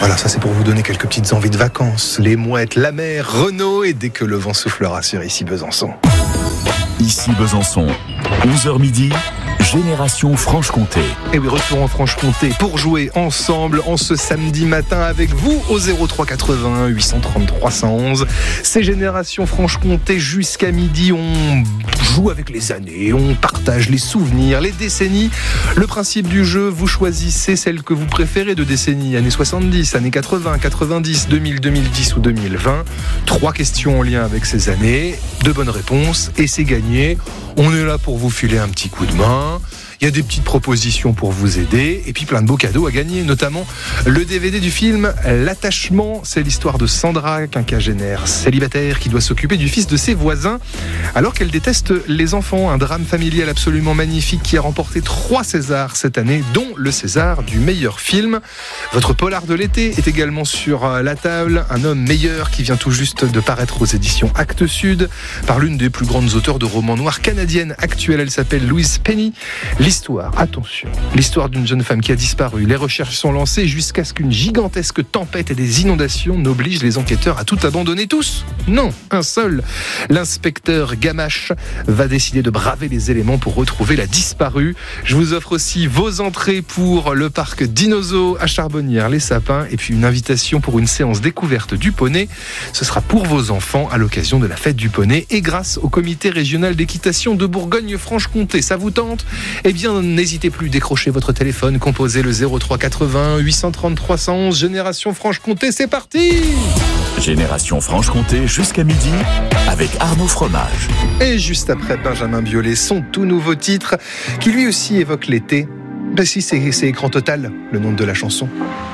Voilà, ça c'est pour vous donner quelques petites envies de vacances. Les mouettes, la mer, Renault et dès que le vent soufflera sur Ici Besançon. Ici Besançon, 11h midi, Génération Franche-Comté. Et oui, retour en Franche-Comté pour jouer ensemble en ce samedi matin avec vous au 03 81 830 311. C'est Génération Franche-Comté jusqu'à midi. On joue avec les années, on partage les souvenirs, les décennies. Le principe du jeu, vous choisissez celle que vous préférez de décennies, années 70, années 80, 90, 2000, 2010 ou 2020. 3 questions en lien avec ces années, 2 bonnes réponses et c'est gagné. On est là pour vous filer un petit coup de main. Il y a des petites propositions pour vous aider et puis plein de beaux cadeaux à gagner, notamment le DVD du film L'attachement. C'est l'histoire de Sandra, quinquagénaire célibataire qui doit s'occuper du fils de ses voisins alors qu'elle déteste les enfants. Un drame familial absolument magnifique qui a remporté 3 Césars cette année, dont le César du meilleur film. Votre polar de l'été est également sur la table. Un homme meilleur qui vient tout juste de paraître aux éditions Actes Sud par l'une des plus grandes auteurs de romans noirs canadiennes actuelles. Elle s'appelle Louise Penny. L'histoire d'une jeune femme qui a disparu. Les recherches sont lancées jusqu'à ce qu'une gigantesque tempête et des inondations n'obligent les enquêteurs à tout abandonner. Tous ? Non, un seul. L'inspecteur Gamache va décider de braver les éléments pour retrouver la disparue. Je vous offre aussi vos entrées pour le parc Dinozo à Charbonnières-les-Sapins et puis une invitation pour une séance découverte du poney. Ce sera pour vos enfants à l'occasion de la fête du poney et grâce au comité régional d'équitation de Bourgogne-Franche-Comté. Ça vous tente ? Eh bien, n'hésitez plus, décrochez votre téléphone, composez le 03 80 830 311. Génération Franche-Comté, c'est parti! Génération Franche-Comté jusqu'à midi avec Arnaud Fromage. Et juste après, Benjamin Biolay, son tout nouveau titre qui lui aussi évoque l'été. Ben si, c'est Écran Total, le nom de la chanson.